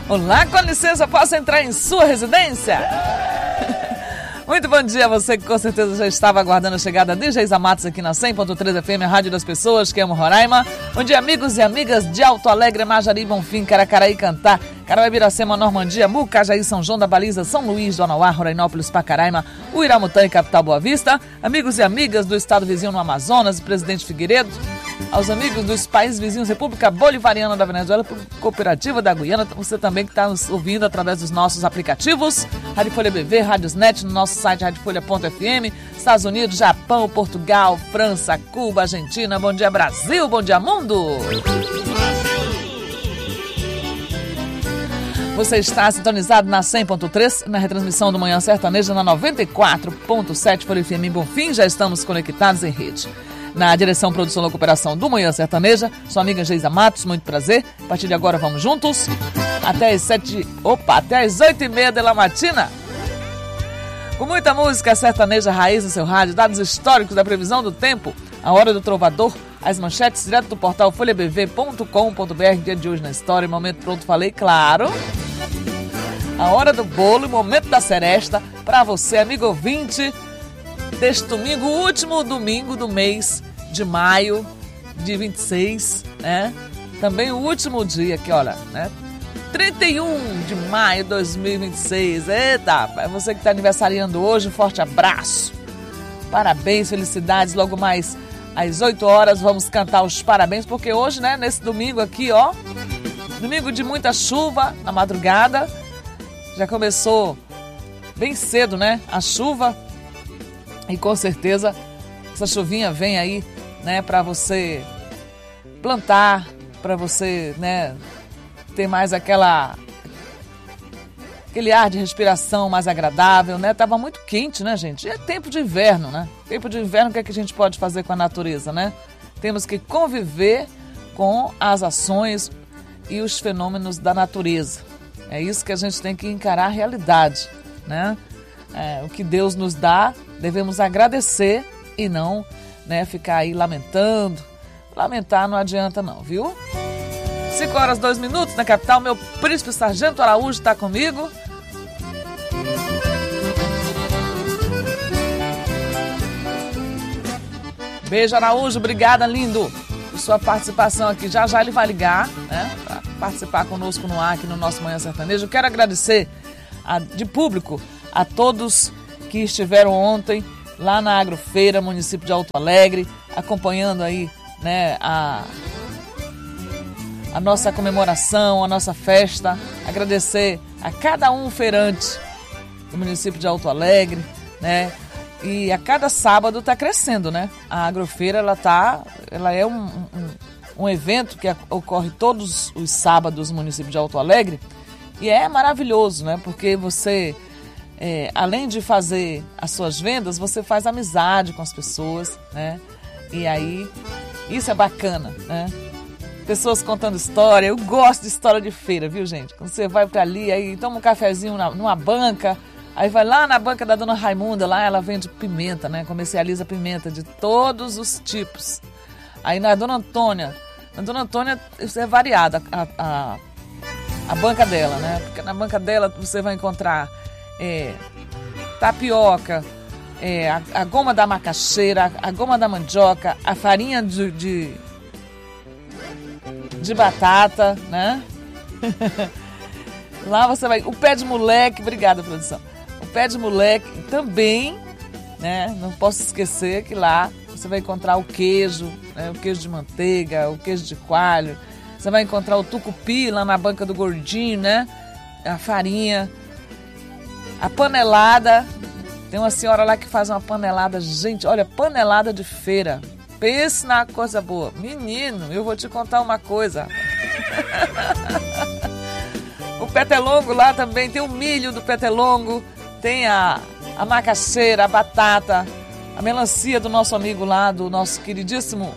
Olá, com licença, posso entrar em sua residência? Muito bom dia a você que com certeza já estava aguardando a chegada de Geisa Matos aqui na 100.3 FM, a rádio das pessoas que amam Roraima. Bom dia, amigos e amigas de Alto Alegre, Majari, Bonfim, Caracaraí, Cantá, Carabiracema, Normandia, Mucajaí, São João da Baliza, São Luís, Donauá, Rorainópolis, Pacaraima, Uiramutã e Capital Boa Vista. Amigos e amigas do estado vizinho no Amazonas, Presidente Figueiredo. Aos amigos dos países vizinhos, República Bolivariana da Venezuela, Cooperativa da Guiana, você também que está nos ouvindo através dos nossos aplicativos, Rádio Folha BV, Rádiosnet, no nosso site radiofolha.fm, Estados Unidos, Japão, Portugal, França, Cuba, Argentina. Bom dia, Brasil, bom dia, mundo! Você está sintonizado na 100.3, na retransmissão do Manhã Sertaneja, na 94.7 Folha FM em Bonfim. Já estamos conectados em rede. Na direção, produção e recuperação do Manhã Sertaneja, sua amiga Geisa Matos, muito prazer. A partir de agora vamos juntos até as 8h30 da matina. Com muita música sertaneja raiz no seu rádio, dados históricos da previsão do tempo, a hora do trovador, as manchetes direto do portal folhabv.com.br, dia de hoje na história, momento pronto, falei, claro. A hora do bolo e momento da seresta para você, amigo ouvinte, deste domingo, o último domingo do mês de maio de 26, né? Também o último dia aqui, olha, né? 31 de maio de 2026. Eita, é você que está aniversariando hoje, um forte abraço. Parabéns, felicidades. Logo mais às 8 horas vamos cantar os parabéns, porque hoje, né, nesse domingo aqui, ó, domingo de muita chuva na madrugada, já começou bem cedo, né, a chuva. E com certeza essa chuvinha vem aí, né, para você plantar, para você, né, ter mais aquele ar de respiração mais agradável, né? Tava muito quente, né, gente? É tempo de inverno, né? Tempo de inverno, o que é que a gente pode fazer com a natureza, né? Temos que conviver com as ações e os fenômenos da natureza. É isso que a gente tem que encarar a realidade, né? O que Deus nos dá, devemos agradecer e não, né, ficar aí lamentando. Lamentar não adianta não, viu? 5h02 na capital, meu príncipe Sargento Araújo está comigo. Beijo, Araújo, obrigada, lindo, por sua participação aqui. Já já ele vai ligar, né, para participar conosco no ar, aqui no nosso Manhã Sertanejo. Eu quero agradecer de público a todos que estiveram ontem lá na Agrofeira, município de Alto Alegre, acompanhando aí, né, a nossa comemoração, a nossa festa. Agradecer a cada um feirante do município de Alto Alegre, né? E a cada sábado está crescendo, né? A Agrofeira, ela é um evento que ocorre todos os sábados no município de Alto Alegre e é maravilhoso, né? Porque você, além de fazer as suas vendas, você faz amizade com as pessoas, né? E aí, isso é bacana, né? Pessoas contando história. Eu gosto de história de feira, viu, gente? Quando você vai para ali, aí toma um cafezinho numa banca, aí vai lá na banca da dona Raimunda, lá ela vende pimenta, né? Comercializa pimenta de todos os tipos. Aí na dona Antônia, isso é variado, a banca dela, né? Porque na banca dela você vai encontrar tapioca, a goma da macaxeira, a goma da mandioca, a farinha de batata, né? Lá você vai... O pé de moleque, obrigada, produção. O pé de moleque também, né? Não posso esquecer que lá você vai encontrar o queijo, né? O queijo de manteiga, o queijo de coalho. Você vai encontrar o tucupi lá na banca do gordinho, né? A farinha. A panelada. Tem uma senhora lá que faz uma panelada. Gente, olha, panelada de feira. Pense na coisa boa. Menino, eu vou te contar uma coisa. O petelongo lá também, tem o milho do petelongo, tem a macaxeira, a batata, a melancia do nosso amigo lá, do nosso queridíssimo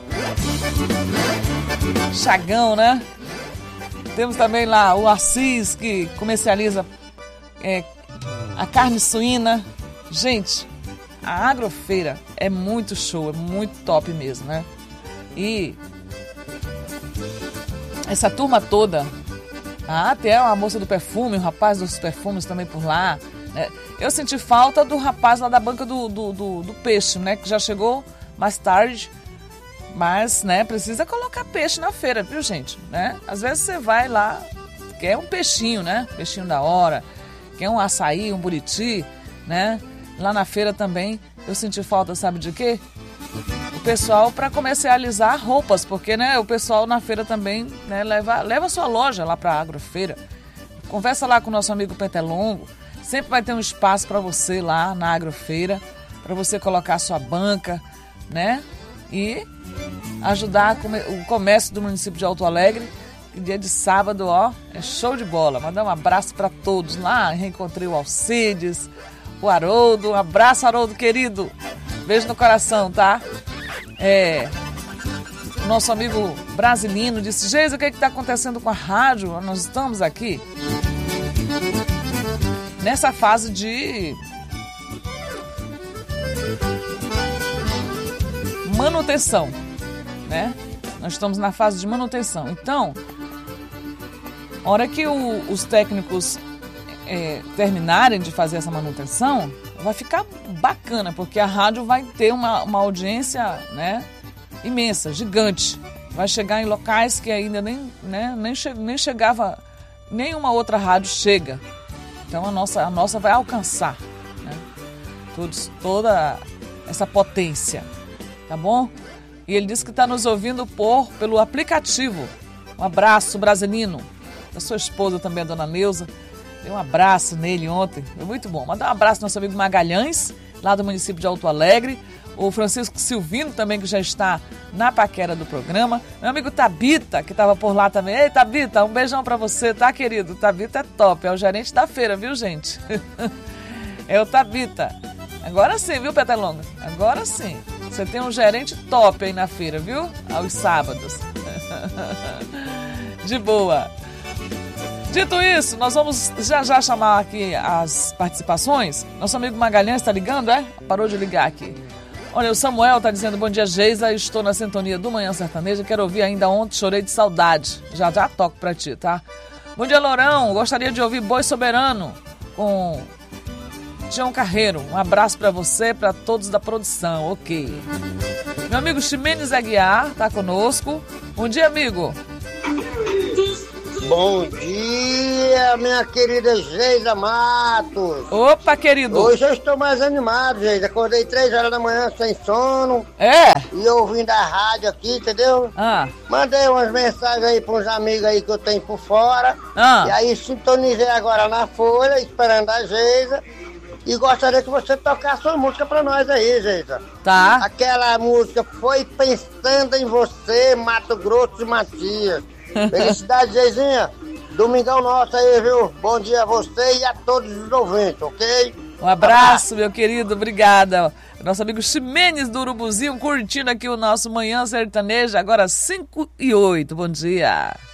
Chagão, né? Temos também lá o Assis, que comercializa a carne suína. Gente, a Agrofeira é muito show, é muito top mesmo, né? E essa turma toda, Ah, tem a moça do perfume, o rapaz dos perfumes também por lá. Né? Eu senti falta do rapaz lá da banca do peixe, né? Que já chegou mais tarde. Mas, né, precisa colocar peixe na feira, viu, gente? Né? Às vezes você vai lá, quer um peixinho, né? Peixinho da hora, quer um açaí, um buriti, né? Lá na feira também eu senti falta, sabe de quê? O pessoal para comercializar roupas, porque, né, o pessoal na feira também, né, leva a sua loja lá para a agrofeira. Conversa lá com o nosso amigo Petelongo. Sempre vai ter um espaço para você lá na agrofeira, para você colocar a sua banca, né? E ajudar o comércio do município de Alto Alegre. Dia de sábado, ó, é show de bola. Mandar um abraço para todos lá. Reencontrei o Alcides, o Haroldo. Um abraço, Haroldo, querido. Beijo no coração, tá? O nosso amigo Brasilino disse: Geisa, o que está acontecendo com a rádio? Nós estamos aqui nessa fase de manutenção, né? Nós estamos na fase de manutenção. Então, a hora que os técnicos terminarem de fazer essa manutenção, vai ficar bacana, porque a rádio vai ter uma audiência, né, imensa, gigante. Vai chegar em locais que ainda nem chegava, nenhuma outra rádio chega. Então a nossa vai alcançar, né, toda essa potência, tá bom? E ele disse que está nos ouvindo pelo aplicativo. Um abraço, Brasilino. Da sua esposa também, a dona Neuza. Dei um abraço nele ontem. Foi muito bom. Mandar um abraço ao nosso amigo Magalhães, lá do município de Alto Alegre. O Francisco Silvino também, que já está na paquera do programa. Meu amigo Tabita, que estava por lá também. Ei, Tabita, um beijão para você, tá, querido? Tabita é top. É o gerente da feira, viu, gente? É o Tabita. Agora sim, viu, Petelonga? Agora sim. Você tem um gerente top aí na feira, viu? Aos sábados. De boa. Dito isso, nós vamos já chamar aqui as participações. Nosso amigo Magalhães está ligando, é? Parou de ligar aqui. Olha, o Samuel está dizendo: bom dia, Geisa. Estou na sintonia do Manhã Sertaneja. Quero ouvir ainda ontem, chorei de saudade. Já toco pra ti, tá? Bom dia, Lourão. Gostaria de ouvir Boi Soberano com Tião Carreiro. Um abraço para você, para todos da produção. Ok. Meu amigo Ximenes Aguiar tá conosco. Bom dia, amigo. Bom dia, minha querida Geisa Matos. Opa, querido. Hoje eu estou mais animado, Geisa. Acordei 3 horas da manhã sem sono. É? E ouvindo a rádio aqui, entendeu? Mandei umas mensagens aí para uns amigos aí que eu tenho por fora. E aí sintonizei agora na Folha, esperando a Geisa. E gostaria que você tocasse uma música pra nós aí, Geisa. Tá. Aquela música Foi Pensando em Você, Mato Grosso e Matias. Felicidade, Geizinha. Domingão nosso aí, viu? Bom dia a você e a todos os ouvintes, ok? Um abraço, meu querido. Obrigada. Nosso amigo Ximenes do Urubuzinho curtindo aqui o nosso Manhã Sertaneja. Agora 5h08. Bom dia.